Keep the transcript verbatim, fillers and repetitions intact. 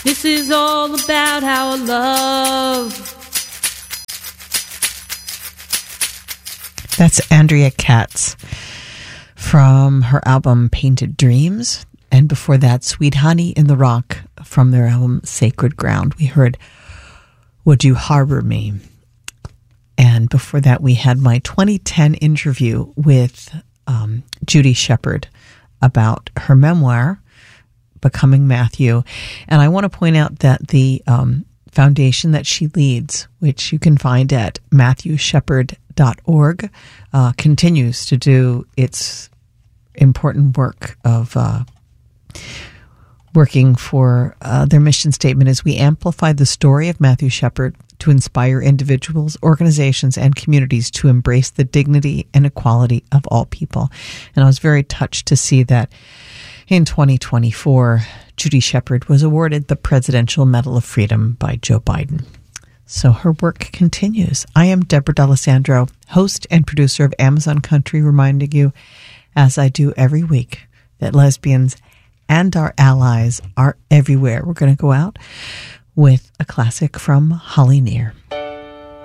This is all about our love. That's Andrea Katz from her album Painted Dreams. And before that, Sweet Honey in the Rock from their album Sacred Ground. We heard Would You Harbor Me? And before that, we had my twenty ten interview with um, Judy Shepard about her memoir, Becoming Matthew. And I want to point out that the um, foundation that she leads, which you can find at matthew shepard dot org, uh, continues to do its important work of uh, working for uh, their mission statement is we amplify the story of Matthew Shepard to inspire individuals, organizations, and communities to embrace the dignity and equality of all people. And I was very touched to see that in twenty twenty-four, Judy Shepard was awarded the Presidential Medal of Freedom by Joe Biden. So her work continues. I am Deborah D'Alessandro, host and producer of Amazon Country, reminding you, as I do every week, that lesbians and our allies are everywhere. We're going to go out with a classic from Holly Near.